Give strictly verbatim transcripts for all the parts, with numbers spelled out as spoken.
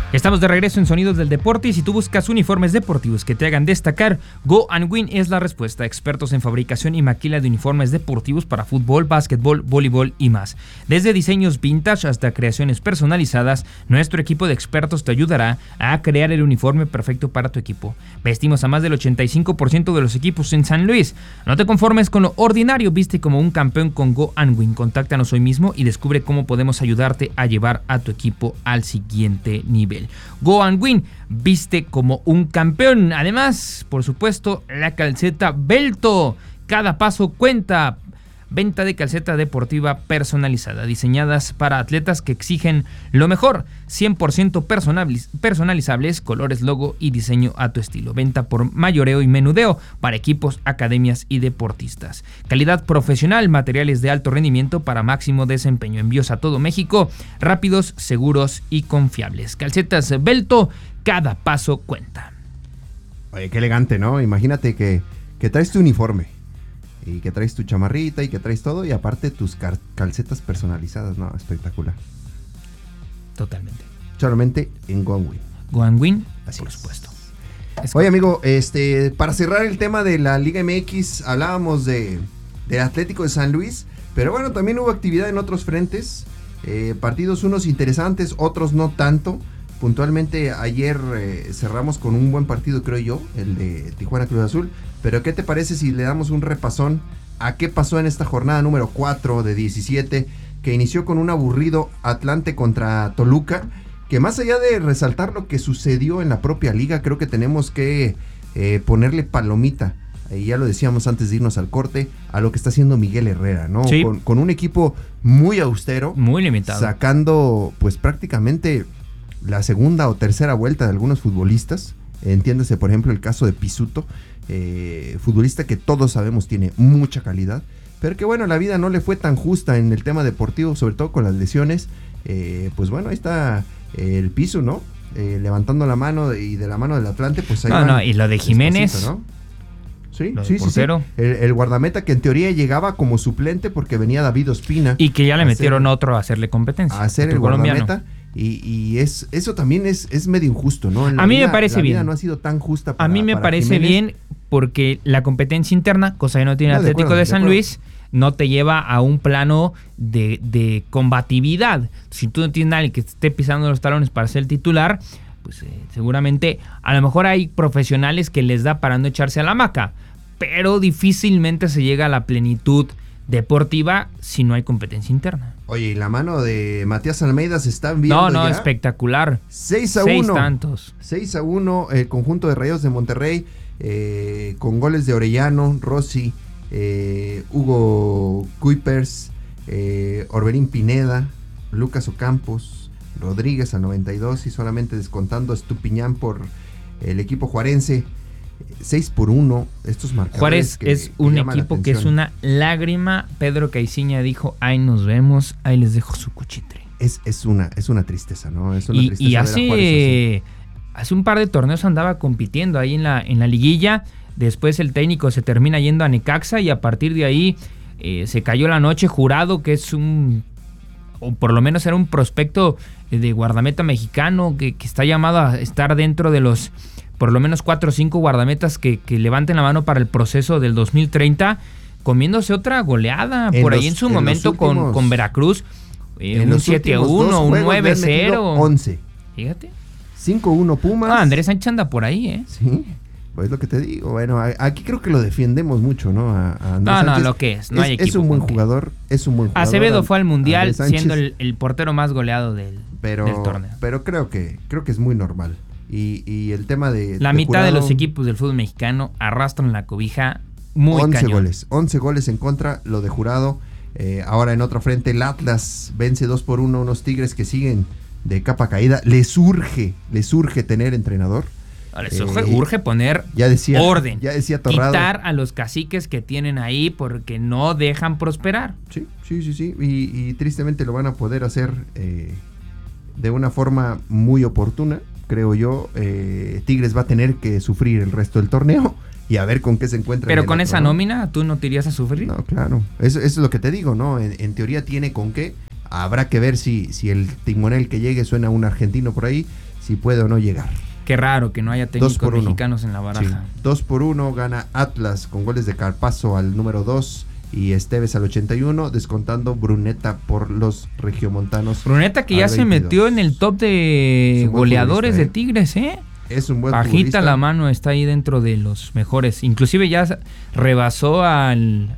Estamos de regreso en Sonidos del Deporte y si tú buscas uniformes deportivos que te hagan destacar, Go and Win es la respuesta. Expertos en fabricación y maquila de uniformes deportivos para fútbol, básquetbol, voleibol y más. Desde diseños vintage hasta creaciones personalizadas, nuestro equipo de expertos te ayudará a crear el uniforme perfecto para tu equipo. Vestimos a más del ochenta y cinco por ciento de los equipos en San Luis. No te conformes con lo ordinario, viste como un campeón con Go and Win. Contáctanos hoy mismo y descubre cómo podemos ayudarte a llevar a tu equipo al siguiente nivel. Go and Win, viste como un campeón. Además, por supuesto, la calceta Belto. Cada paso cuenta. Venta de calceta deportiva personalizada, diseñadas para atletas que exigen lo mejor. cien por ciento personaliz- personalizables, colores, logo y diseño a tu estilo. Venta por mayoreo y menudeo para equipos, academias y deportistas. Calidad profesional, materiales de alto rendimiento para máximo desempeño. Envíos a todo México, rápidos, seguros y confiables. Calcetas Belto, cada paso cuenta. Oye, qué elegante, ¿no? Imagínate que, que traes tu uniforme. Y que traes tu chamarrita y que traes todo. Y aparte tus car- calcetas personalizadas. No, espectacular. Totalmente. Solamente en Go and Win. Go and Win, Así por es. supuesto. Es Oye, amigo, este, para cerrar el tema de la Liga M X, hablábamos de del Atlético de San Luis. Pero bueno, también hubo actividad en otros frentes. Eh, partidos unos interesantes, otros no tanto. Puntualmente ayer eh, cerramos con un buen partido, creo yo, el de Tijuana Cruz Azul. Pero ¿qué te parece si le damos un repasón a qué pasó en esta jornada número cuatro de diecisiete, que inició con un aburrido Atlante contra Toluca? Que más allá de resaltar lo que sucedió en la propia liga, creo que tenemos que eh, ponerle palomita, y ya lo decíamos antes de irnos al corte, a lo que está haciendo Miguel Herrera, ¿no? Sí. Con, con un equipo muy austero, Muy limitado. sacando pues prácticamente la segunda o tercera vuelta de algunos futbolistas. Entiéndase, por ejemplo, el caso de Pisuto, eh, futbolista que todos sabemos tiene mucha calidad, pero que bueno, la vida no le fue tan justa en el tema deportivo, sobre todo con las lesiones. Eh, pues bueno, ahí está eh, el Pisu, ¿no? Eh, levantando la mano y de la mano del Atlante, pues ahí No, van no, y lo de Jiménez, despacito, ¿no? Sí, lo de sí, sí, sí. portero. El, el guardameta que en teoría llegaba como suplente porque venía David Ospina. Y que ya le a metieron hacer- otro a hacerle competencia. a hacer otro el colombiano. guardameta. Y, y es eso también es, es medio injusto, ¿no? En la A mí me vida- parece la bien. vida no ha sido tan justa para, A mí me para parece Jiménez. bien porque la competencia interna, cosa que no tiene No, de Atlético acuerdo, de de San acuerdo. Luis, no te lleva a un plano de, de combatividad. Si tú no tienes nadie que esté pisando los talones para ser el titular, pues eh, seguramente a lo mejor hay profesionales que les da para no echarse a la hamaca, pero difícilmente se llega a la plenitud deportiva si no hay competencia interna. Oye, y la mano de Matías Almeida se están viendo No, no, ya. espectacular. seis a Seis uno. tantos. seis a uno, el conjunto de Rayados de Monterrey, eh, con goles de Orellano, Rossi, eh, Hugo Kuipers, eh, Orbelín Pineda, Lucas Ocampos, Rodríguez al noventa y dos, y solamente descontando a Estupiñán por el equipo juarense. seis por uno, estos marcadores. Juárez que- es que un llaman la equipo que es atención. una lágrima. Pedro Caiciña dijo, ahí nos vemos, ahí les dejo su cuchitre. Es, es, una, es una tristeza, ¿no? Es una Y, tristeza y ver a Juárez hace, hace un par de torneos andaba compitiendo ahí en la, en la liguilla. Después el técnico se termina yendo a Necaxa y a partir de ahí eh, se cayó la noche. Jurado, que es un, o por lo menos era un prospecto de guardameta mexicano que, que está llamado a estar dentro de los por lo menos cuatro o cinco guardametas que, que levanten la mano para el proceso del dos mil treinta, comiéndose otra goleada En por los- ahí en su en los momento con, últimos- con Veracruz. eh, En un los siete a últimos dos uno, un juegos le nueve han metido cero. once. Fíjate. cinco uno Pumas. Ah, Andrés Sánchez anda por ahí, ¿eh? Sí, pues lo que te digo. Bueno, a- aquí creo que lo defendemos mucho, ¿no? A, a Andrés No, no, Sánchez. lo que es, no hay es, es equipo un buen con qué. jugador, es un buen jugador. Acevedo fue al Mundial Andrés Sánchez, siendo el, el portero más goleado del, pero, del torneo. pero creo que creo que es muy normal. Y, y el tema de La de mitad de Jurado, los equipos del fútbol mexicano arrastran la cobija muy once cañón. goles, once goles en contra, lo de Jurado. Eh, ahora en otro frente, el Atlas vence dos por uno, unos Tigres que siguen de capa caída. Les urge, les urge tener entrenador. No, les Eh, urge, urge poner Ya decía, orden. ya decía Torrado. Quitar a los caciques que tienen ahí porque no dejan prosperar. Sí, sí, sí, sí. Y, y tristemente lo van a poder hacer eh, de una forma muy oportuna, creo yo. Eh, Tigres va a tener que sufrir el resto del torneo y a ver con qué se encuentra. Pero en el con otro, esa ¿no? nómina, ¿tú no te irías a sufrir? No, claro. Eso, eso es lo que te digo, ¿no? En, en teoría tiene con qué. Habrá que ver si, si el timonel que llegue suena un argentino por ahí. si puede o no llegar. Qué raro que no haya técnicos mexicanos en la baraja. Sí. Dos por uno gana Atlas con goles de Carpazo al número dos y Esteves al ochenta y uno, descontando Bruneta por los regiomontanos. Bruneta que ya veintidós. Se metió en el top de goleadores de Tigres, ¿eh? Es un buen Bajita futbolista. La mano, está ahí dentro de los mejores. Inclusive ya rebasó al,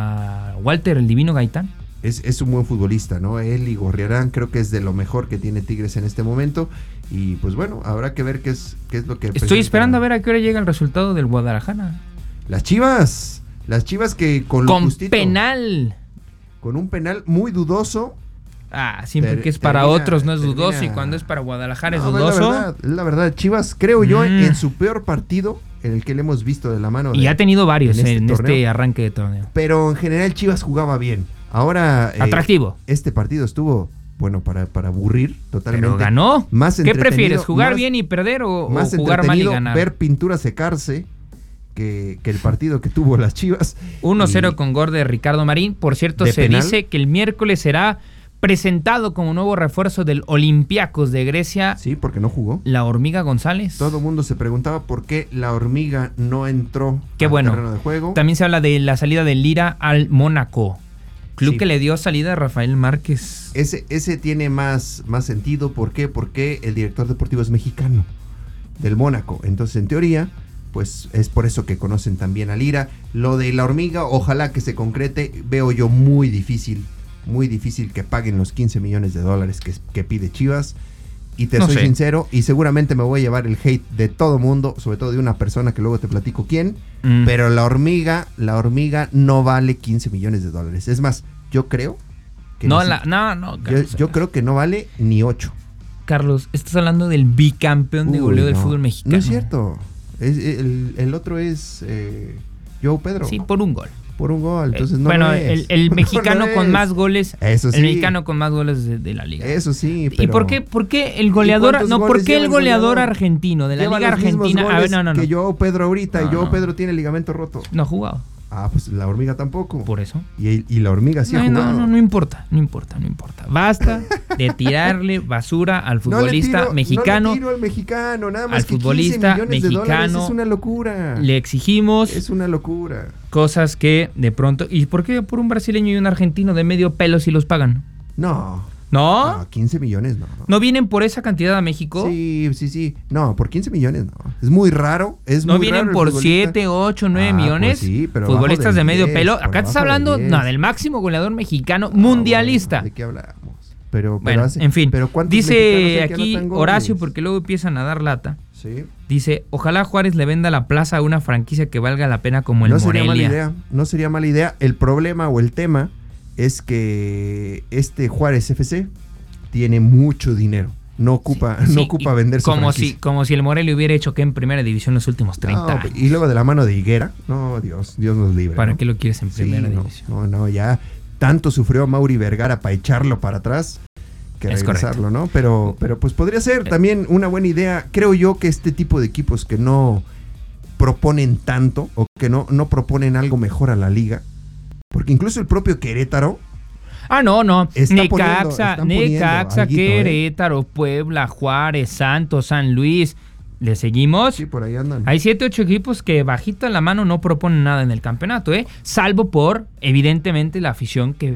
a Walter el Divino Gaitán. Es, es un buen futbolista, ¿no? Él y Gorriarán creo que es de lo mejor que tiene Tigres en este momento. Y pues bueno, habrá que ver qué es, qué es lo que... Estoy presenta. esperando a ver a qué hora llega el resultado del Guadalajara. Las Chivas, las Chivas que con lo Con justito, penal. Con un penal muy dudoso. Ah, siempre Ter, que es para termina, otros no es termina, dudoso y cuando es para Guadalajara no, es dudoso. Es la verdad, es la verdad, Chivas creo yo mm. en su peor partido, en el que le hemos visto de la mano. Y de, ha tenido varios en, este, en este arranque de torneo. Pero en general Chivas jugaba bien. Ahora... Atractivo. Eh, este partido estuvo... Bueno, para, para aburrir totalmente. Pero ganó. Más ¿Qué prefieres? ¿Jugar más, bien y perder o, más o jugar mal y ganar? Ver pintura secarse que, que el partido que tuvo las Chivas. uno cero con gol de Ricardo Marín. Por cierto, se penal. dice que el miércoles será presentado como nuevo refuerzo del Olympiacos de Grecia. Sí, porque no jugó. La Hormiga González. Todo el mundo se preguntaba por qué la Hormiga no entró Qué al bueno. terreno de juego. También se habla de la salida de Lira al Mónaco. Club sí. que le dio salida a Rafael Márquez. Ese, ese tiene más, más sentido. ¿Por qué? Porque el director deportivo es mexicano, del Mónaco. Entonces, en teoría, pues es por eso que conocen también a Lira. Lo de la Hormiga, ojalá que se concrete. Veo yo muy difícil, muy difícil que paguen los quince millones de dólares que, que pide Chivas. Y te no soy sé. sincero, y seguramente me voy a llevar el hate de todo mundo, sobre todo de una persona que luego te platico quién, mm. pero la hormiga, la hormiga no vale quince millones de dólares. Es más, yo creo que no, ni la, si, no, no, Carlos, yo, yo creo que no vale ni ocho. Carlos, estás hablando del bicampeón de Uy, goleo no, del fútbol mexicano. No es cierto. Es, el, el otro es eh, Joao Pedro. Sí, por un gol. Por un gol, entonces no bueno, lo es. el, el mexicano no con es. más goles. Eso sí. El mexicano con más goles de, de la liga. Eso sí, pero... ¿Y por qué, por qué el goleador, no, por qué el goleador argentino de la lleva liga los argentina? A ver, no, no, no. Que Joao Pedro ahorita, no, y Joao no. Pedro tiene ligamento roto. No ha jugado. Ah, pues la hormiga tampoco. Por eso. Y, y la hormiga sí no, ha jugado. No, no, no importa, no importa, no importa. Basta de tirarle basura al futbolista no le tiro, mexicano. No le tiro al mexicano, nada más al que futbolista quince millones de mexicano. dólares es una locura. Le exigimos. Es una locura. Cosas que de pronto. ¿Y por qué por un brasileño y un argentino de medio pelo si los pagan? No. ¿No? No, quince millones no. ¿No vienen por esa cantidad a México? Sí, sí, sí. No, por quince millones no. Es muy raro. Es ¿No muy vienen raro por siete, ocho, nueve ah, millones? Pues sí, pero futbolistas de medio diez, pelo. Acá estás hablando de no, del máximo goleador mexicano ah, mundialista. Bueno, ¿de qué hablamos? Pero, pero bueno, hace, en fin. Pero dice hay aquí Horacio, porque luego empiezan a dar lata. Sí. Dice, ojalá Juárez le venda la plaza a una franquicia que valga la pena como el no Morelia. Sería mala idea, no sería mala idea. El problema o el tema es que este Juárez F C tiene mucho dinero. No ocupa, sí, no sí, ocupa vender su como franquicia. si Como si el Morelia hubiera hecho que en primera división los últimos treinta no, años. Y luego de la mano de Higuera. No, Dios, Dios nos libre. ¿Para ¿no? qué lo quieres en primera sí, no, división? No, no, ya tanto sufrió Mauri Vergara para echarlo para atrás que es regresarlo, correcto. ¿no? Pero, pero pues podría ser también una buena idea. Creo yo que este tipo de equipos que no proponen tanto o que no, no proponen algo mejor a la liga, porque incluso el propio Querétaro Ah, no, no. Está Necaxa, poniendo, Necaxa, alguito, Querétaro, ¿eh? Puebla, Juárez, Santos, San Luis. ¿Le seguimos? Sí, por ahí andan. Hay siete, ocho equipos que bajita la mano no proponen nada en el campeonato, ¿eh? Salvo por, evidentemente, la afición que,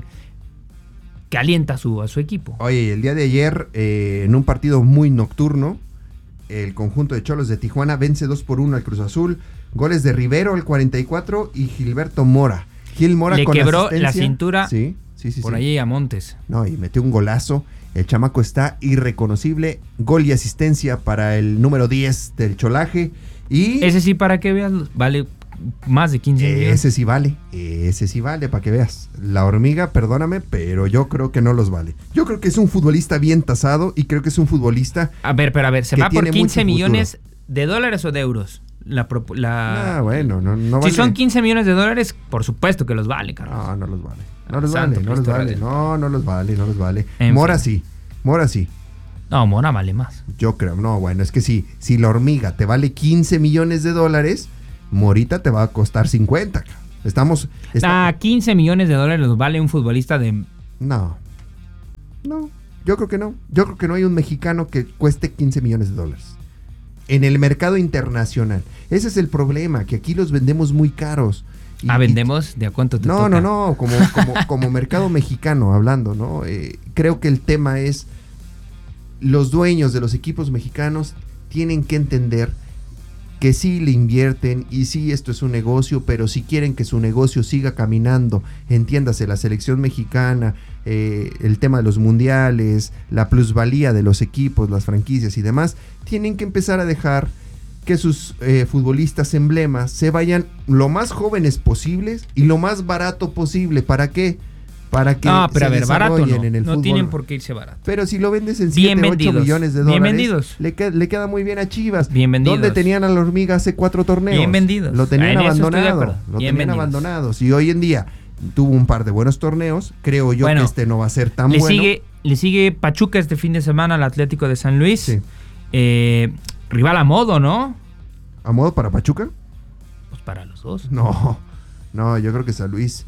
que alienta a su, a su equipo. Oye, el día de ayer, eh, en un partido muy nocturno, el conjunto de Cholos de Tijuana vence dos por uno al Cruz Azul. Goles de Rivero al cuarenta y cuatro y Gilberto Mora. Gil Mora Le con quebró asistencia. la cintura Sí, sí, sí. por sí. allí a Montes. No, y metió un golazo. El chamaco está irreconocible. Gol y asistencia para el número diez del Cholaje. Y Ese sí, para que veas, vale más de quince millones. ese sí vale. Ese sí vale, para que veas. La hormiga, perdóname, pero yo creo que no los vale. Yo creo que es un futbolista bien tasado y creo que es un futbolista... A ver, pero a ver, ¿se que va por tiene quince mucho millones de dólares o de euros? La, propo- la... Ah, bueno, no, no Si vale. son quince millones de dólares, por supuesto que los vale, Carlos. No, no los vale. No los Santo vale, no los Cristo vale. Rey. No, no los vale, no los vale. En Mora fin. sí, Mora sí. No, Mora vale más. Yo creo, no, bueno, es que si, si la hormiga te vale quince millones de dólares, Morita te va a costar cincuenta. Estamos... Está... Ah, quince millones de dólares los vale un futbolista de... No. No. Yo creo que no. Yo creo que no hay un mexicano que cueste quince millones de dólares. En el mercado internacional. Ese es el problema, que aquí los vendemos muy caros. Y, ah, ¿vendemos? ¿De a cuánto te no, toca? No, no, no, como, como, como mercado mexicano hablando, ¿no? Eh, creo que el tema es, los dueños de los equipos mexicanos tienen que entender que sí le invierten y sí esto es un negocio, pero si quieren que su negocio siga caminando, entiéndase, la selección mexicana, eh, el tema de los mundiales, la plusvalía de los equipos, las franquicias y demás, tienen que empezar a dejar que sus eh, futbolistas emblemas se vayan lo más jóvenes posibles y lo más barato posible. ¿Para qué? Para que no, pero se a ver, barato no, en el no fútbol. Tienen por qué irse barato. Pero si lo vendes en siete, ocho millones de dólares, bien vendidos. Le, que, le queda muy bien a Chivas. Bien vendidos. ¿Dónde tenían a la hormiga hace cuatro torneos? Bien vendidos. Lo tenían abandonado. Lo bien tenían vendidos. abandonados. Y hoy en día tuvo un par de buenos torneos. Creo yo bueno, que este no va a ser tan le bueno. Sigue, le sigue Pachuca este fin de semana al Atlético de San Luis. Sí. Eh, rival a modo, ¿no? ¿A modo para Pachuca? Pues para los dos. No, no, yo creo que San Luis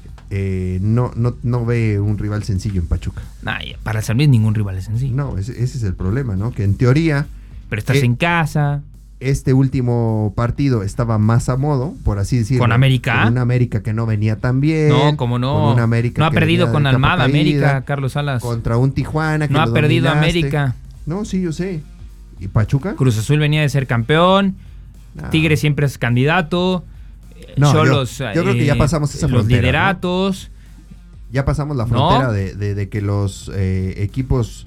eh, no, no, no ve un rival sencillo en Pachuca. Nah, para San Luis ningún rival es sencillo. No, ese, ese es el problema, ¿no? Que en teoría... Pero estás eh, en casa. Este último partido estaba más a modo, por así decirlo. ¿Con América? Con una América que no venía tan bien. No, como no. Con una América no ha que perdido con Almada, caída, América, Carlos Salas. Contra un Tijuana que no ha lo perdido dominaste. América. No, sí, yo sé. ¿Y Pachuca? Cruz Azul venía de ser campeón. No. Tigre siempre es candidato. No, Cholos, yo, yo creo que ya pasamos esa los frontera. Los lideratos. ¿No? Ya pasamos la frontera ¿No? de, de, de que los eh, equipos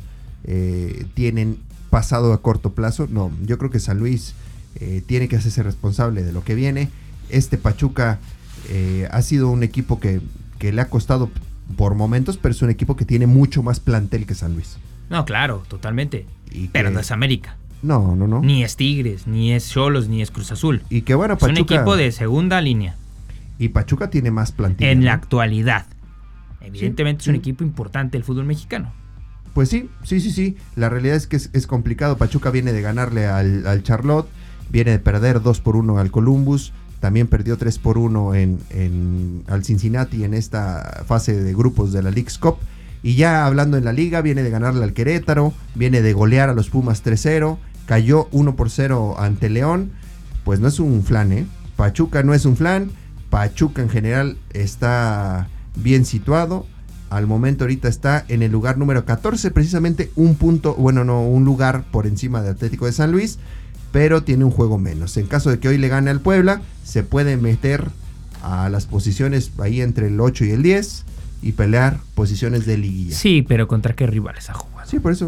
eh, tienen pasado a corto plazo. No, yo creo que San Luis eh, tiene que hacerse responsable de lo que viene. Este Pachuca eh, ha sido un equipo que, que le ha costado por momentos, pero es un equipo que tiene mucho más plantel que San Luis. No, claro, totalmente. Y pero que, no es América. No, no, no. Ni es Tigres, ni es Cholos, ni es Cruz Azul. Y que bueno, Pachuca... Es un equipo de segunda línea. Y Pachuca tiene más plantilla. En ¿no? la actualidad. Evidentemente sí, es un sí. equipo importante del fútbol mexicano. Pues sí, sí, sí, sí. La realidad es que es, es complicado. Pachuca viene de ganarle al, al Charlotte, viene de perder dos por uno al Columbus, también perdió tres por uno en, en, al Cincinnati en esta fase de grupos de la Leagues Cup. Y ya hablando en la liga, viene de ganarle al Querétaro, viene de golear a los Pumas tres cero, cayó uno por cero ante León. Pues no es un flan, ¿eh? Pachuca no es un flan. Pachuca en general está bien situado. Al momento ahorita está en el lugar número catorce, precisamente un punto, bueno, no, un lugar por encima de Atlético de San Luis, pero tiene un juego menos. En caso de que hoy le gane al Puebla, se puede meter a las posiciones ahí entre el ocho y el diez y pelear posiciones de liguilla. Sí, pero ¿contra qué rivales ha jugado? Sí, por eso.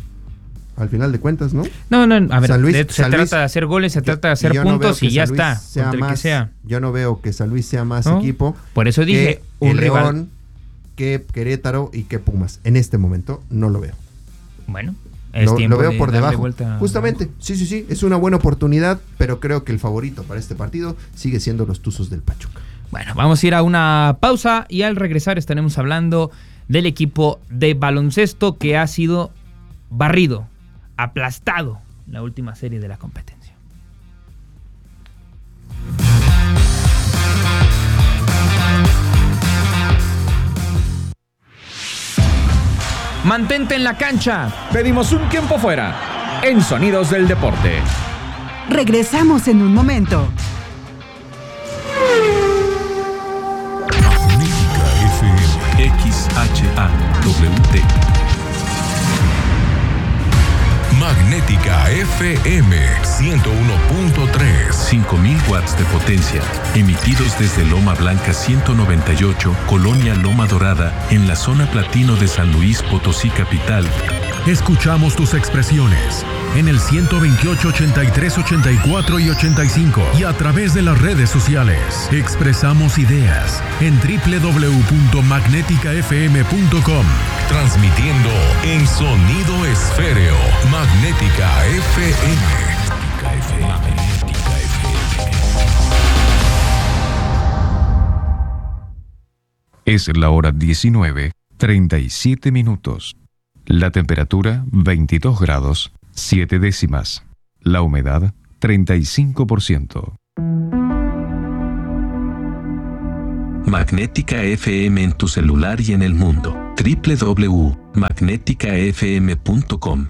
Al final de cuentas, ¿no? No, no, a ver, San Luis, de, se San trata Luis, de hacer goles, se yo, trata de hacer yo no puntos y ya San Luis está. Sea contra más, el que sea. Yo no veo que San Luis sea más ¿No? equipo. Por eso dije, que un el rival. León, que Querétaro y que Pumas. En este momento no lo veo. Bueno, es lo, tiempo lo veo de por darle debajo. vuelta. Justamente, sí, sí, sí. Es una buena oportunidad, pero creo que el favorito para este partido sigue siendo los Tuzos del Pachuca. Bueno, vamos a ir a una pausa y al regresar estaremos hablando del equipo de baloncesto que ha sido barrido, aplastado en la última serie de la competencia. Mantente en la cancha. Pedimos un tiempo fuera en Sonidos del Deporte. Regresamos en un momento. Magnética F M X H A W T. Magnética F M ciento uno punto tres. cinco mil watts de potencia. Emitidos desde Loma Blanca ciento noventa y ocho, Colonia Loma Dorada, en la zona platino de San Luis Potosí capital. Escuchamos tus expresiones en el ciento veintiocho, ochenta y tres, ochenta y cuatro y ochenta y cinco y a través de las redes sociales. Expresamos ideas en doble u doble u doble u punto magnética f m punto com. Transmitiendo en sonido esféreo. Magnética F M. Magnética F M. Es la hora diecinueve, treinta y siete minutos. La temperatura veintidós grados, siete décimas. La humedad treinta y cinco por ciento. Magnética F M en tu celular y en el mundo. doble u doble u doble u magnética f m punto com.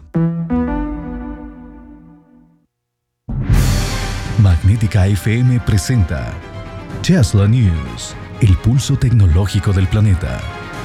Magnética F M presenta Tesla News, el pulso tecnológico del planeta.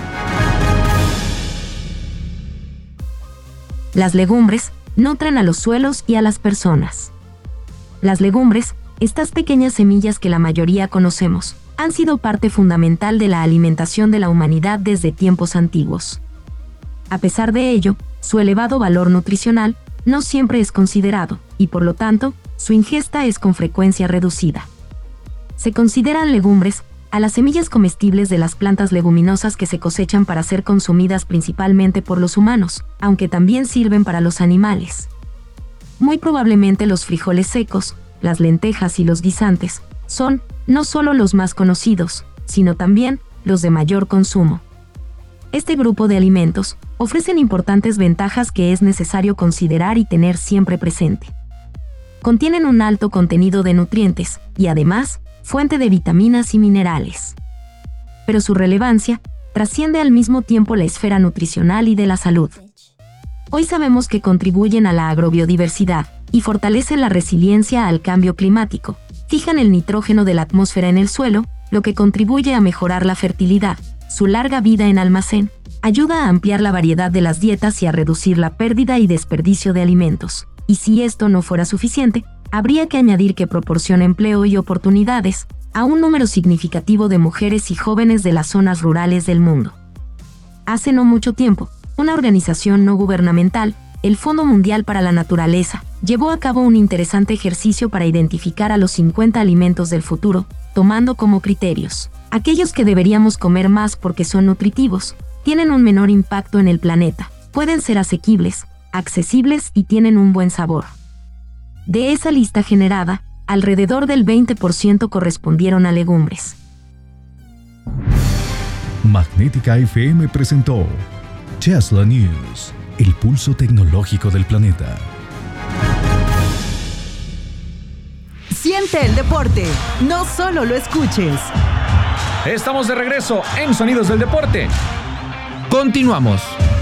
Las legumbres nutren a los suelos y a las personas. Las legumbres, estas pequeñas semillas que la mayoría conocemos, han sido parte fundamental de la alimentación de la humanidad desde tiempos antiguos. A pesar de ello, su elevado valor nutricional no siempre es considerado, y por lo tanto, su ingesta es con frecuencia reducida. Se consideran legumbres a las semillas comestibles de las plantas leguminosas que se cosechan para ser consumidas principalmente por los humanos, aunque también sirven para los animales. Muy probablemente los frijoles secos, las lentejas y los guisantes son, no solo los más conocidos, sino también los de mayor consumo. Este grupo de alimentos ofrecen importantes ventajas que es necesario considerar y tener siempre presente. Contienen un alto contenido de nutrientes y además, fuente de vitaminas y minerales. Pero su relevancia trasciende al mismo tiempo la esfera nutricional y de la salud. Hoy sabemos que contribuyen a la agrobiodiversidad y fortalecen la resiliencia al cambio climático, fijan el nitrógeno de la atmósfera en el suelo, lo que contribuye a mejorar la fertilidad, su larga vida en almacén, ayuda a ampliar la variedad de las dietas y a reducir la pérdida y desperdicio de alimentos. Y si esto no fuera suficiente, habría que añadir que proporciona empleo y oportunidades a un número significativo de mujeres y jóvenes de las zonas rurales del mundo. Hace no mucho tiempo, una organización no gubernamental, el Fondo Mundial para la Naturaleza, llevó a cabo un interesante ejercicio para identificar a los cincuenta alimentos del futuro, tomando como criterios aquellos que deberíamos comer más porque son nutritivos, tienen un menor impacto en el planeta, pueden ser asequibles, accesibles y tienen un buen sabor. De esa lista generada, alrededor del veinte por ciento correspondieron a legumbres. Magnética F M presentó Tesla News, el pulso tecnológico del planeta. Siente el deporte, no solo lo escuches. Estamos de regreso en Sonidos del Deporte. Continuamos.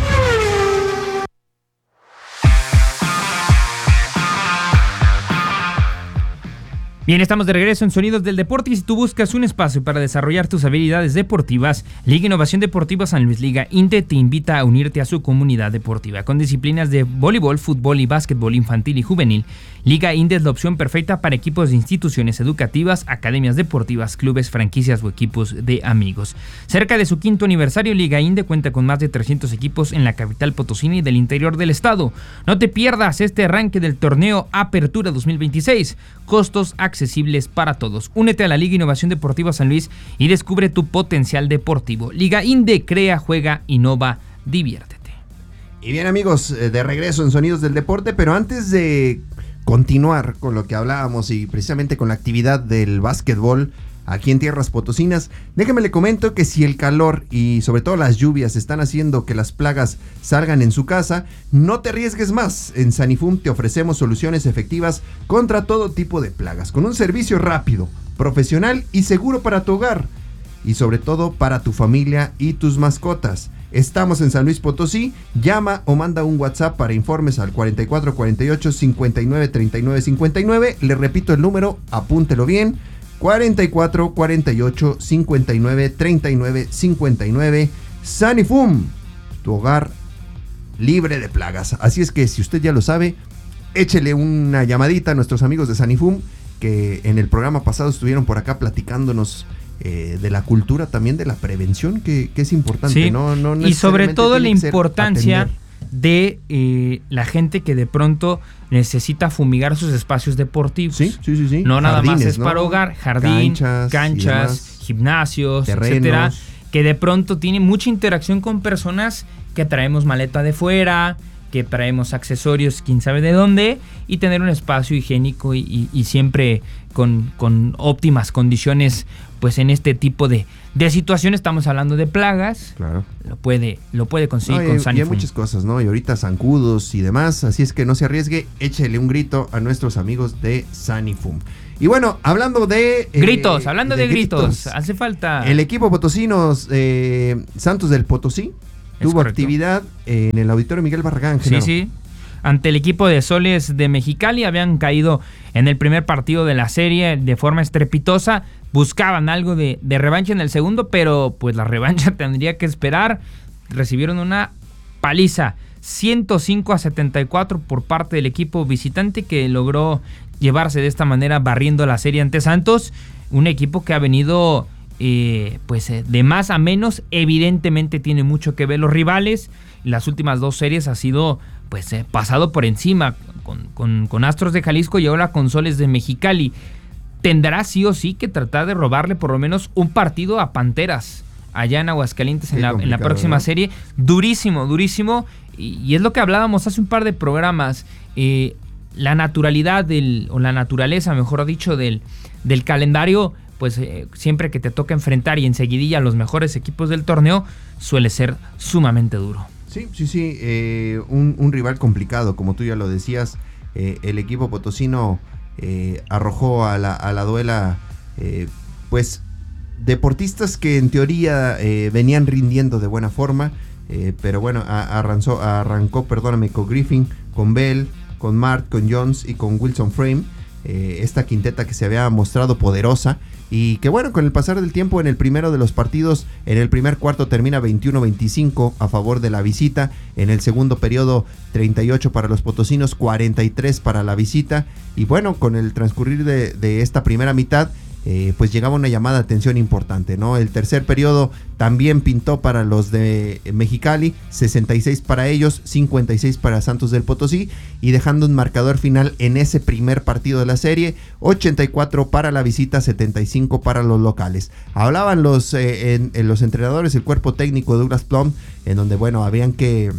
Bien, estamos de regreso en Sonidos del Deporte y si tú buscas un espacio para desarrollar tus habilidades deportivas, Liga Innovación Deportiva San Luis Liga INDE te invita a unirte a su comunidad deportiva. Con disciplinas de voleibol, fútbol y básquetbol infantil y juvenil, Liga INDE es la opción perfecta para equipos de instituciones educativas, academias deportivas, clubes, franquicias o equipos de amigos. Cerca de su quinto aniversario, Liga INDE cuenta con más de trescientos equipos en la capital potosina y del interior del estado. No te pierdas este arranque del torneo Apertura dos mil veintiséis. Costos accesibles para todos. Únete a la Liga Innovación Deportiva San Luis y descubre tu potencial deportivo. Liga INDE, crea, juega, innova, diviértete. Y bien amigos, de regreso en Sonidos del Deporte, pero antes de continuar con lo que hablábamos y precisamente con la actividad del básquetbol aquí en tierras potosinas, déjeme le comento que si el calor y sobre todo las lluvias están haciendo que las plagas salgan en su casa, no te arriesgues más. En Sanifum te ofrecemos soluciones efectivas contra todo tipo de plagas, con un servicio rápido, profesional y seguro para tu hogar y sobre todo para tu familia y tus mascotas. Estamos en San Luis Potosí, llama o manda un WhatsApp para informes al cuarenta y cuatro cuarenta y ocho cincuenta y nueve treinta y nueve cincuenta y nueve. Le repito el número, apúntelo bien, cuarenta y cuatro cuarenta y ocho cincuenta y nueve treinta y nueve cincuenta y nueve. Sanifum, tu hogar libre de plagas. Así es que si usted ya lo sabe, échele una llamadita a nuestros amigos de Sanifum, que en el programa pasado estuvieron por acá platicándonos Eh, de la cultura también de la prevención, que, que es importante. Sí. No, no y sobre todo la importancia atender. de eh, la gente que de pronto necesita fumigar sus espacios deportivos. Sí, sí, sí, sí. No nada Jardines, más es ¿no? para hogar, jardín, Canchas, canchas, gimnasios, terrenos, etcétera, que de pronto tiene mucha interacción con personas que traemos maleta de fuera, que traemos accesorios quién sabe de dónde, y tener un espacio higiénico y, y, y siempre con, con óptimas condiciones, pues en este tipo de, de situaciones. Estamos hablando de plagas. Claro. Lo puede, lo puede conseguir no, con y, Sanifum. Y hay muchas cosas, ¿no? Y ahorita zancudos y demás, así es que no se arriesgue, échele un grito a nuestros amigos de Sanifum. Y bueno, hablando de... Eh, gritos, hablando de, de gritos, gritos, hace falta... El equipo potosinos eh, Santos del Potosí tuvo actividad en el Auditorio Miguel Barragán. Sí, sí. Ante el equipo de Soles de Mexicali, habían caído en el primer partido de la serie de forma estrepitosa. Buscaban algo de, de revancha en el segundo, pero pues la revancha tendría que esperar. Recibieron una paliza, ciento cinco a setenta y cuatro por parte del equipo visitante, que logró llevarse de esta manera barriendo la serie ante Santos. Un equipo que ha venido eh, pues eh, de más a menos. Evidentemente tiene mucho que ver los rivales. Las últimas dos series ha sido pues eh, pasado por encima con, con, con Astros de Jalisco y ahora con Soles de Mexicali. Tendrá sí o sí que tratar de robarle por lo menos un partido a Panteras allá en Aguascalientes en la, en la próxima, ¿no?, serie. Durísimo, durísimo. Y, y es lo que hablábamos hace un par de programas. Eh, la naturalidad del, o la naturaleza, mejor dicho, del, del calendario, pues eh, siempre que te toca enfrentar y enseguidilla a los mejores equipos del torneo, suele ser sumamente duro. Sí, sí, sí, eh, un, un rival complicado, como tú ya lo decías. Eh, el equipo potosino eh, arrojó a la, a la duela, eh, pues, deportistas que en teoría eh, venían rindiendo de buena forma, eh, pero bueno, a, arrancó, arrancó, perdóname, con Griffin, con Bell, con Mart, con Jones y con Wilson Frame. Eh, esta quinteta que se había mostrado poderosa y que bueno, con el pasar del tiempo en el primero de los partidos, en el primer cuarto termina veintiuno veinticinco a favor de la visita, en el segundo periodo treinta y ocho para los potosinos, cuarenta y tres para la visita, y bueno, con el transcurrir de, de esta primera mitad, Eh, pues llegaba una llamada de atención importante, ¿no? El tercer periodo también pintó para los de Mexicali, sesenta y seis para ellos, cincuenta y seis para Santos del Potosí, y dejando un marcador final en ese primer partido de la serie, ochenta y cuatro para la visita, setenta y cinco para los locales. Hablaban los, eh, en, en los entrenadores, el cuerpo técnico de Douglas Plum, en donde, bueno, habían que...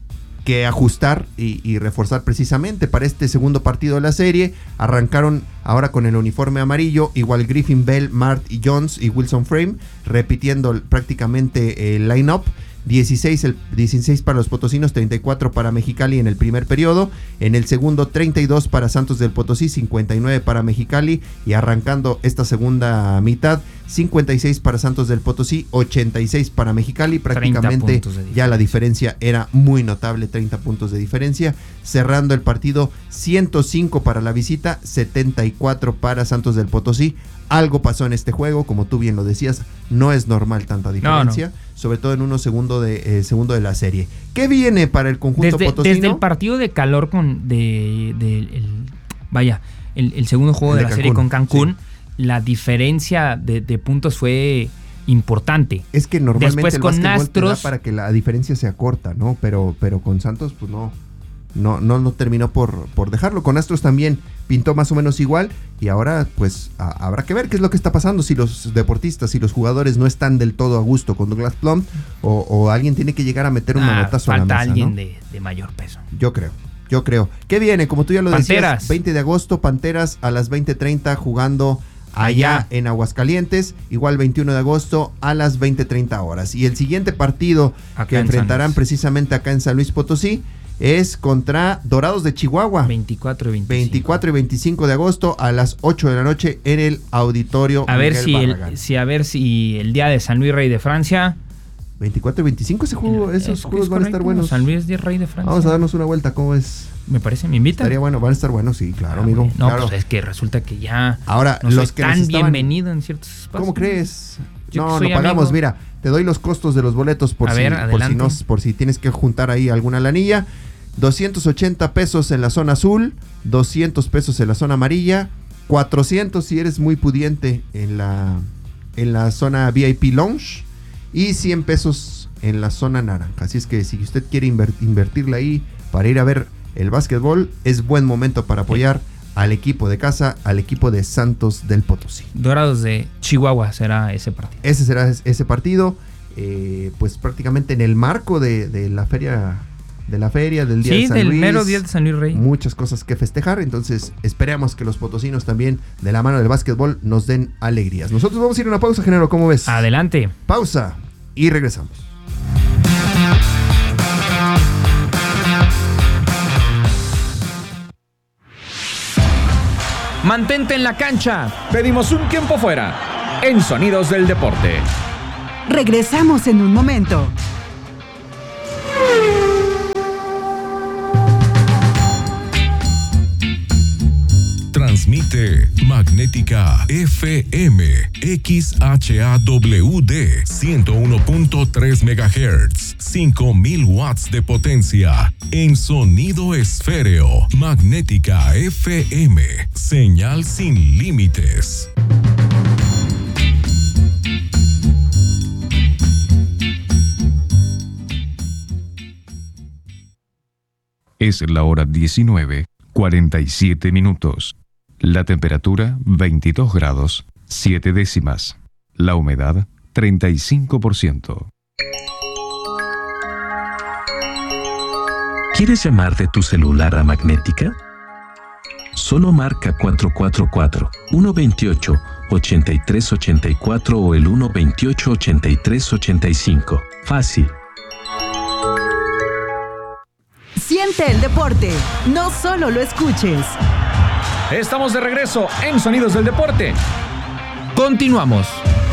que ajustar y, y reforzar precisamente para este segundo partido de la serie. Arrancaron ahora con el uniforme amarillo, igual Griffin, Bell, Mart y Jones y Wilson Frame, repitiendo prácticamente el line-up. dieciséis, el, dieciséis para los potosinos, treinta y cuatro para Mexicali en el primer periodo. En el segundo, treinta y dos para Santos del Potosí, cincuenta y nueve para Mexicali. Y arrancando esta segunda mitad, cincuenta y seis para Santos del Potosí, ochenta y seis para Mexicali. Prácticamente ya la diferencia era muy notable, treinta puntos de diferencia. Cerrando el partido, ciento cinco para la visita, setenta y cuatro para Santos del Potosí. Algo pasó en este juego, como tú bien lo decías, no es normal tanta diferencia, no, no. sobre todo en uno segundo de, eh, segundo de la serie. ¿Qué viene para el conjunto desde, potosino? Desde el partido de calor con de, de el, vaya, el, el segundo juego el de, de la Cancún, serie con Cancún, sí. La diferencia de, de puntos fue importante. Es que normalmente después el con básquetbol te da Astros para que la diferencia sea corta, ¿no? Pero, pero con Santos, pues no. No, no, no terminó por, por dejarlo. Con Astros también pintó más o menos igual. Y ahora pues a, habrá que ver qué es lo que está pasando. Si los deportistas y los jugadores no están del todo a gusto con Douglas Plum, o, o alguien tiene que llegar a meter un ah, manotazo a la mesa, falta alguien, ¿no?, de, de mayor peso. Yo creo, yo creo. ¿Qué viene? Como tú ya lo Panteras. decías, veinte de agosto, Panteras a las veinte treinta jugando allá, allá en Aguascalientes. Igual veintiuno de agosto a las veinte treinta horas. Y el siguiente partido acá que enfrentarán precisamente acá en San Luis Potosí es contra Dorados de Chihuahua. veinticuatro y veinticinco. veinticuatro y veinticinco de agosto a las ocho de la noche en el Auditorio a ver Miguel si Barragán. el, si A ver si el día de San Luis Rey de Francia. veinticuatro y veinticinco, ese juego, el, esos juegos van a estar buenos. San Luis de Rey de Francia. Vamos a darnos una vuelta, ¿cómo es? Me parece, me invita. Estaría bueno, van a estar buenos, sí, claro, ah, amigo. No, claro. pues es que resulta que ya ahora no los soy que tan estaban... bienvenido en ciertos espacios. ¿Cómo crees? Yo no, no pagamos, amigo. Mira, te doy los costos de los boletos por, a si, ver, por si no, por si tienes que juntar ahí alguna lanilla. doscientos ochenta pesos en la zona azul, doscientos pesos en la zona amarilla, cuatrocientos si eres muy pudiente en la, en la zona V I P Lounge y cien pesos en la zona naranja. Así es que si usted quiere inver- invertirle ahí para ir a ver el básquetbol, es buen momento para apoyar al equipo de casa, al equipo de Santos del Potosí. Dorados de Chihuahua será ese partido. Ese será ese partido, eh, pues prácticamente en el marco de, de la feria... de la feria, del día sí, de San del Luis. mero día de San Luis Rey. Muchas cosas que festejar, entonces esperemos que los potosinos también, de la mano del básquetbol, nos den alegrías. Nosotros vamos a ir a una pausa, Genaro, ¿cómo ves? Adelante. Pausa y regresamos. Mantente en la cancha. Pedimos un tiempo fuera en Sonidos del Deporte. Regresamos en un momento. Transmite Magnética F M X H A W D ciento uno punto tres megahertz, cinco mil watts de potencia en sonido esféreo. Magnética F M, señal sin límites. Es la hora diecinueve, cuarenta y siete minutos. La temperatura veintidós grados, siete décimas. La humedad treinta y cinco por ciento. ¿Quieres llamar de tu celular a Magnética? Solo marca cuatro cuatro cuatro, uno dos ocho, ocho tres ocho cuatro o el uno dos ocho, ocho tres ocho cinco. Fácil. Siente el deporte, no solo lo escuches. Estamos de regreso en Sonidos del Deporte. Continuamos.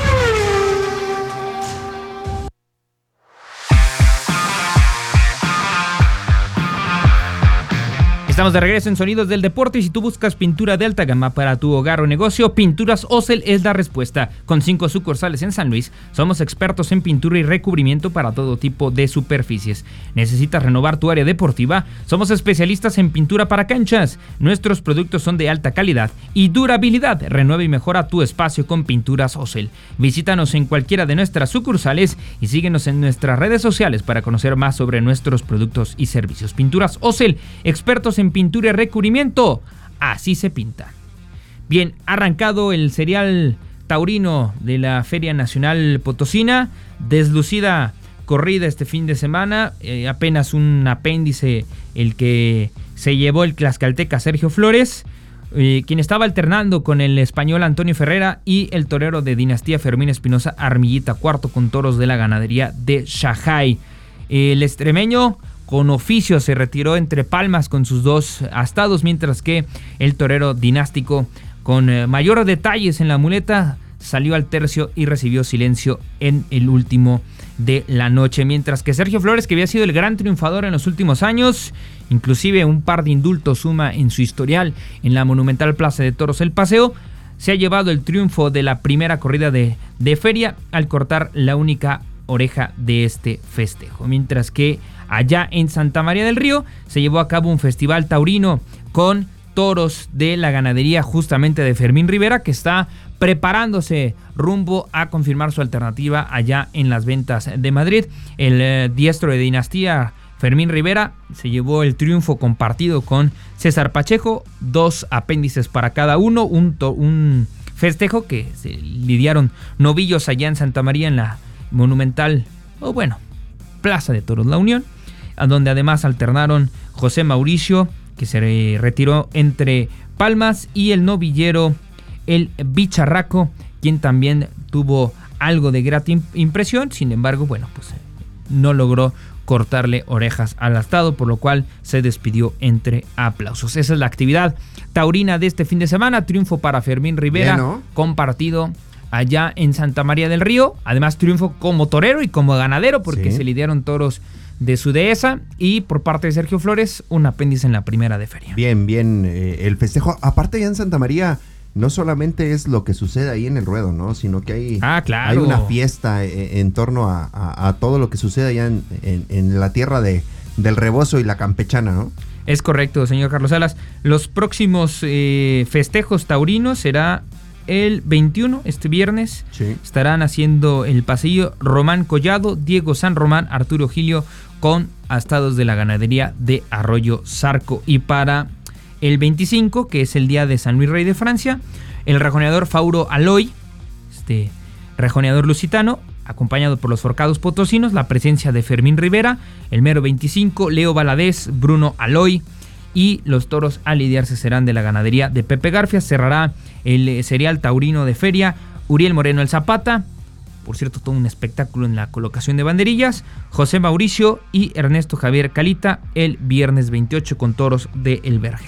Estamos de regreso en Sonidos del Deporte y si tú buscas pintura de alta gama para tu hogar o negocio, Pinturas Ocel es la respuesta. Con cinco sucursales en San Luis, somos expertos en pintura y recubrimiento para todo tipo de superficies. ¿Necesitas renovar tu área deportiva? Somos especialistas en pintura para canchas. Nuestros productos son de alta calidad y durabilidad. Renueva y mejora tu espacio con Pinturas Ocel. Visítanos en cualquiera de nuestras sucursales y síguenos en nuestras redes sociales para conocer más sobre nuestros productos y servicios. Pinturas Ocel, expertos en pintura y recubrimiento, así se pinta. Bien, arrancado el serial taurino de la Feria Nacional Potosina, deslucida corrida este fin de semana, eh, apenas un apéndice el que se llevó el tlaxcalteca Sergio Flores, eh, quien estaba alternando con el español Antonio Ferrera y el torero de Dinastía Fermín Espinosa Armillita, cuarto con toros de la ganadería de Shahai. El extremeño con oficio se retiró entre palmas con sus dos astados, mientras que el torero dinástico con eh, mayor detalles en la muleta salió al tercio y recibió silencio en el último de la noche, mientras que Sergio Flores, que había sido el gran triunfador en los últimos años, inclusive un par de indultos suma en su historial en la monumental Plaza de Toros El Paseo, se ha llevado el triunfo de la primera corrida de, de feria al cortar la única oreja de este festejo, mientras que allá en Santa María del Río se llevó a cabo un festival taurino con toros de la ganadería justamente de Fermín Rivera, que está preparándose rumbo a confirmar su alternativa allá en las ventas de Madrid. El eh, diestro de Dinastía Fermín Rivera se llevó el triunfo compartido con César Pacheco, dos apéndices para cada uno, un, to- un festejo que se lidiaron novillos allá en Santa María en la monumental, o bueno, Plaza de Toros La Unión, a donde además alternaron José Mauricio, que se retiró entre palmas, y el novillero el Bicharraco, quien también tuvo algo de grata impresión. Sin embargo, bueno, pues no logró cortarle orejas al astado, por lo cual se despidió entre aplausos. Esa es la actividad taurina de este fin de semana. Triunfo para Fermín Rivera, bien, ¿no? Compartido allá en Santa María del Río. Además, triunfo como torero y como ganadero, porque sí, se lidiaron toros de su dehesa, y por parte de Sergio Flores, un apéndice en la primera de feria. Bien, bien, eh, el festejo. Aparte, ya en Santa María no solamente es lo que sucede ahí en el ruedo, ¿no? Sino que hay, ah, claro, hay una fiesta en, en torno a, a, a todo lo que sucede allá en, en, en la tierra de, del Rebozo y la Campechana, ¿no? Es correcto, señor Carlos Salas. Los próximos eh, festejos taurinos será el veintiuno, este viernes. Sí. Estarán haciendo el pasillo Román Collado, Diego San Román, Arturo Gilio, con astados de la ganadería de Arroyo Zarco. Y para el veinticinco, que es el día de San Luis Rey de Francia, el rejoneador Fauro Aloy, este rejoneador lusitano, acompañado por los forcados potosinos, la presencia de Fermín Rivera. El mero veinticinco, Leo Valadez, Bruno Aloy, y los toros a lidiarse serán de la ganadería de Pepe Garfias. Cerrará el serial taurino de feria Uriel Moreno el Zapata, por cierto, todo un espectáculo en la colocación de banderillas, José Mauricio y Ernesto Javier Calita el viernes veintiocho con toros de El Vergel.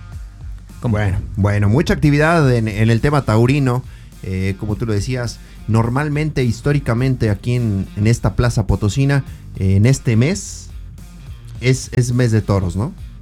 Bueno, bueno, mucha actividad en, en el tema taurino, eh, como tú lo decías, normalmente, históricamente aquí en, en esta plaza potosina, eh, en este mes, es, es mes de toros, ¿no?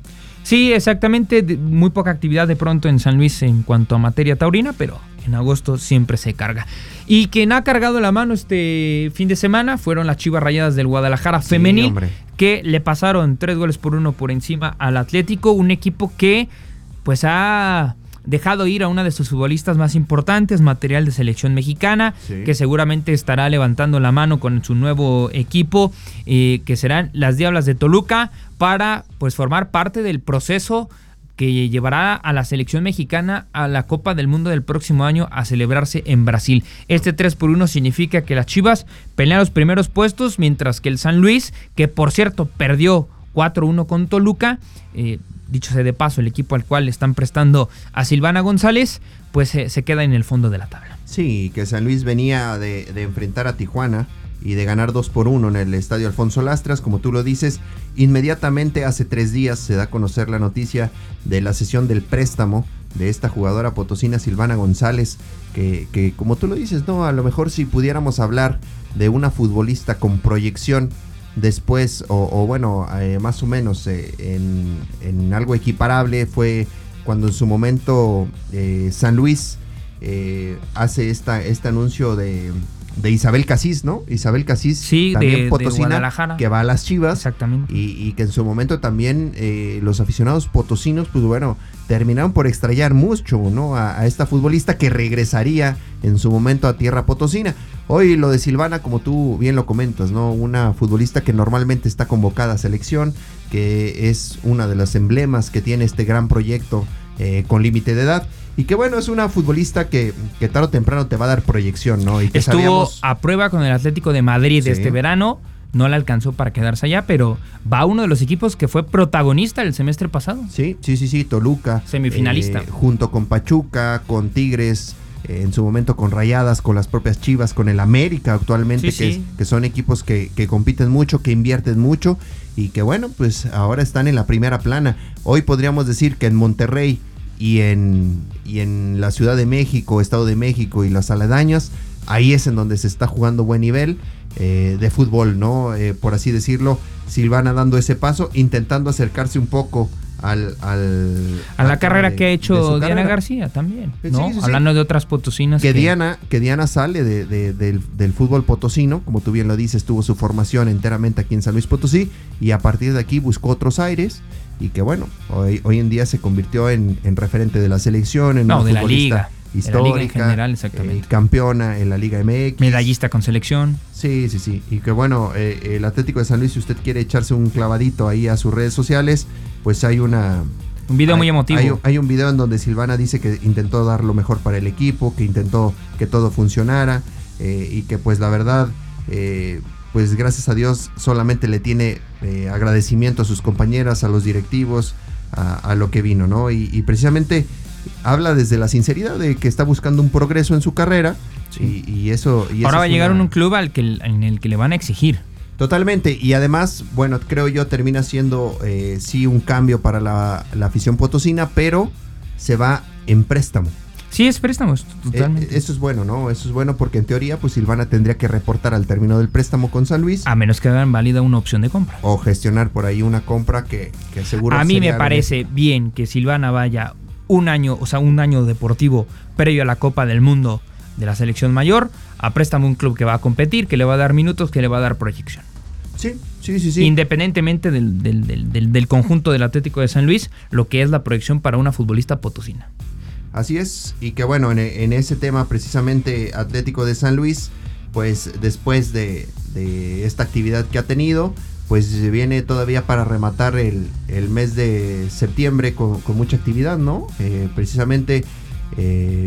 Sí, exactamente, de, muy poca actividad de pronto en San Luis en cuanto a materia taurina, pero en agosto siempre se carga. Y quien ha cargado la mano este fin de semana fueron las Chivas Rayadas del Guadalajara Sí, femenil, hombre. que le pasaron tres goles por uno por encima al Atlético, un equipo que pues ha dejado ir a una de sus futbolistas más importantes, material de selección mexicana, Sí. que seguramente estará levantando la mano con su nuevo equipo, eh, que serán las Diablas de Toluca, para pues formar parte del proceso que llevará a la selección mexicana a la Copa del Mundo del próximo año a celebrarse en Brasil. Este tres por uno significa que las Chivas pelean los primeros puestos, mientras que el San Luis, que por cierto perdió cuatro uno con Toluca, eh, dicho sea de paso, el equipo al cual le están prestando a Silvana González, pues eh, se queda en el fondo de la tabla. Sí, que San Luis venía de, de enfrentar a Tijuana y de ganar dos por uno en el Estadio Alfonso Lastras, como tú lo dices. Inmediatamente hace tres días se da a conocer la noticia de la cesión del préstamo de esta jugadora potosina Silvana González, que, que como tú lo dices, no, a lo mejor si pudiéramos hablar de una futbolista con proyección después, o, o bueno, eh, más o menos eh, en, en algo equiparable, fue cuando en su momento eh, San Luis eh, hace esta, este anuncio de, de Isabel Casís, ¿no? Isabel Casís, sí, también de, de potosina, Guadalajara, que va a las Chivas. Exactamente. Y, y que en su momento también eh, los aficionados potosinos, pues bueno, terminaron por extrañar mucho, ¿no? A, a esta futbolista que regresaría en su momento a tierra potosina. Hoy lo de Silvana, como tú bien lo comentas, ¿no? Una futbolista que normalmente está convocada a selección, que es una de los emblemas que tiene este gran proyecto eh, con límite de edad. Y que bueno, es una futbolista que, que tarde o temprano te va a dar proyección, ¿no? Y que estuvo sabíamos... a prueba con el Atlético de Madrid Sí. este verano, no le alcanzó para quedarse allá, pero va a uno de los equipos que fue protagonista el semestre pasado. Sí, sí, sí, sí, Toluca. Semifinalista. Eh, junto con Pachuca, con Tigres, eh, en su momento con Rayadas, con las propias Chivas, con el América actualmente, Sí, que, sí. Es, que son equipos que, que compiten mucho, que invierten mucho y que bueno, pues ahora están en la primera plana. Hoy podríamos decir que en Monterrey y en, y en la Ciudad de México, Estado de México y las aledañas, ahí es en donde se está jugando buen nivel eh, de fútbol, ¿no? Eh, por así decirlo, Silvana dando ese paso, intentando acercarse un poco al... al A la al carrera de- que ha de hecho su Diana carrera. García también, Sí, ¿no? sí, sí. Hablando de otras potosinas. Que, Diana, que Diana sale de, de- del, del fútbol potosino, como tú bien lo dices, tuvo su formación enteramente aquí en San Luis Potosí y a partir de aquí buscó otros aires y que bueno, hoy, hoy en día se convirtió en, en referente de la selección, en No, una de la futbolista liga, de la histórica, liga en general, exactamente. eh, campeona en la Liga M X. Medallista con selección. Sí, sí, sí. Y que bueno, eh, el Atlético de San Luis, si usted quiere echarse un clavadito ahí a sus redes sociales, pues hay una... Un video hay, muy emotivo. Hay, hay un video en donde Silvana dice que intentó dar lo mejor para el equipo, que intentó que todo funcionara eh, y que pues la verdad, eh, pues gracias a Dios solamente le tiene eh, agradecimiento a sus compañeras, a los directivos, a, a lo que vino, ¿no? Y, y precisamente habla desde la sinceridad de que está buscando un progreso en su carrera. Sí. y, y eso... Y Ahora eso va a es llegar una- a un club al que, en el que le van a exigir. Totalmente, y además, bueno, creo yo termina siendo eh, sí un cambio para la, la afición potosina, pero se va en préstamo. Sí, es préstamos, totalmente. Eh, eso es bueno, ¿no? Eso es bueno porque en teoría, pues Silvana tendría que reportar al término del préstamo con San Luis A menos que hagan válida una opción de compra. o gestionar por ahí una compra que, que seguro A mí sería me lo parece bien que Silvana vaya un año, o sea, un año deportivo previo a la Copa del Mundo de la selección mayor, a préstamo un club que va a competir, que le va a dar minutos, que le va a dar proyección. Sí, sí, sí, sí. Independientemente del, del, del, del, del conjunto del Atlético de San Luis, lo que es la proyección para una futbolista potosina. Así es, y que bueno, en, en ese tema precisamente Atlético de San Luis, pues después de, de esta actividad que ha tenido, pues viene todavía para rematar el, el mes de septiembre con, con mucha actividad, ¿no? Eh, precisamente eh,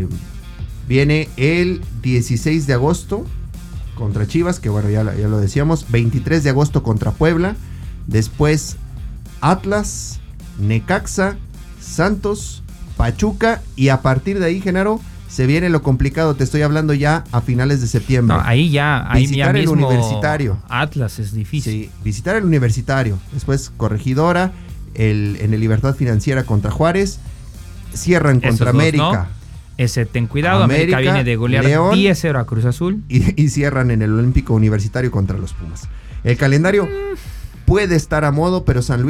viene el dieciséis de agosto contra Chivas, que bueno, ya, ya lo decíamos, veintitrés de agosto contra Puebla, después Atlas, Necaxa, Santos, Pachuca y a partir de ahí, Genaro, se viene lo complicado, te estoy hablando ya a finales de septiembre. No, ahí ya, ahí ya Visitar el mismo Universitario. Atlas es difícil. Sí, visitar el Universitario, después Corregidora, el, en el Libertad Financiera contra Juárez, cierran Esos contra dos, América. ¿no? Ese ten cuidado, América, América, viene de golear León. diez cero a Cruz Azul. Y, y cierran en el Olímpico Universitario contra los Pumas. El calendario puede estar a modo, pero San Luis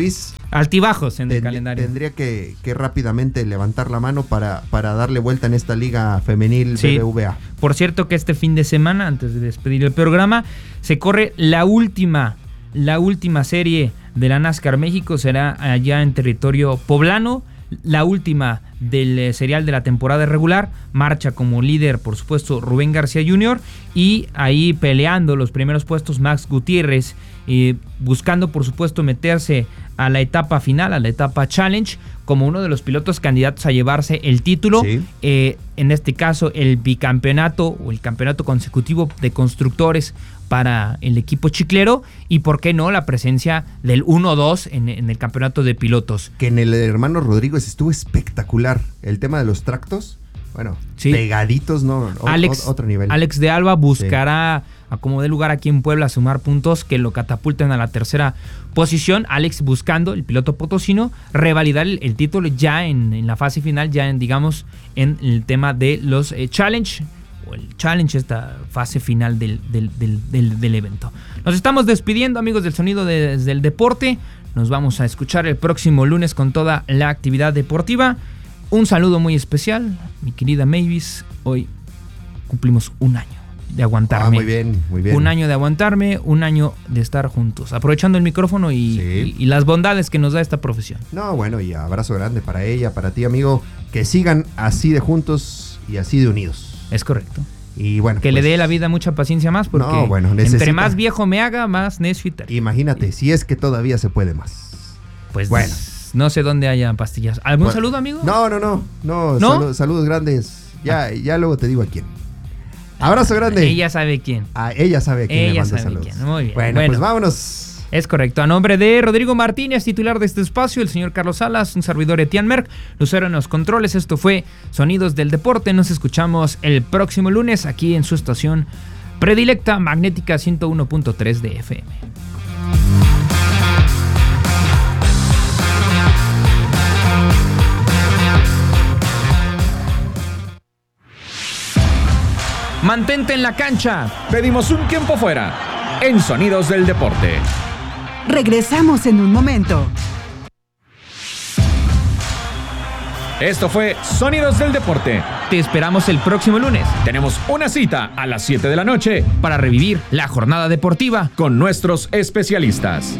altibajos en el Tendría, calendario. tendría que, que rápidamente levantar la mano para, para darle vuelta en esta liga femenil Sí. B B V A. Por cierto que este fin de semana, antes de despedir el programa, se corre la última, la última serie de la NASCAR México, será allá en territorio poblano, la última del eh, serial de la temporada regular. Marcha como líder, por supuesto, Rubén García junior, y ahí peleando los primeros puestos Max Gutiérrez, eh, buscando por supuesto meterse a la etapa final, a la etapa Challenge, como uno de los pilotos candidatos a llevarse el título, Sí. eh, en este caso el bicampeonato o el campeonato consecutivo de constructores para el equipo chiclero, y por qué no la presencia del uno dos en, en el campeonato de pilotos. Que en el hermano Rodríguez estuvo espectacular. El tema de los tractos, bueno, Sí. pegaditos, no, o- Alex, o- otro nivel. Alex de Alba buscará, a como dé lugar aquí en Puebla, sumar puntos que lo catapulten a la tercera posición. Alex buscando, el piloto potosino, revalidar el, el título ya en, en la fase final, ya en, digamos, en el tema de los eh, Challenge, o el Challenge, esta fase final del, del, del, del, del evento. Nos estamos despidiendo, amigos del Sonido de- desde el Deporte. Nos vamos a escuchar el próximo lunes con toda la actividad deportiva. Un saludo muy especial, mi querida Mavis. Hoy cumplimos un año de aguantarme. Ah, muy bien, muy bien. Un año de aguantarme, un año de estar juntos, aprovechando el micrófono y, Sí. y- y las bondades que nos da esta profesión. No, bueno, y abrazo grande para ella, para ti, amigo. Que sigan así de juntos y así de unidos. Es correcto. Y bueno, Que le pues, dé la vida mucha paciencia más, porque No, bueno, entre necesita- más viejo me haga, más necio y terco. imagínate, si es que todavía se puede más. Pues bueno. no sé dónde haya pastillas. ¿Algún Bueno, saludo, amigo? No, no, no. No, ¿No? salu- saludos grandes. Ya, ya luego te digo a quién. Abrazo grande. Ella sabe quién. Ah, ella sabe a quién le Ella manda sabe saludos. quién. Muy bien. Bueno, Bueno. pues vámonos. Es correcto. A nombre de Rodrigo Martínez, titular de este espacio, el señor Carlos Salas, un servidor Etienne Merck, Lucero en los controles. Esto fue Sonidos del Deporte. Nos escuchamos el próximo lunes aquí en su estación predilecta, Magnética ciento uno punto tres de F M. Mantente en la cancha. Pedimos un tiempo fuera en Sonidos del Deporte. Regresamos en un momento. Esto fue Sonidos del Deporte. Te esperamos el próximo lunes Tenemos una cita a las siete de la noche para revivir la jornada deportiva. con nuestros especialistas.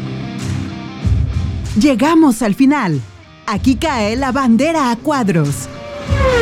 Llegamos al final. Aquí cae la bandera a cuadros.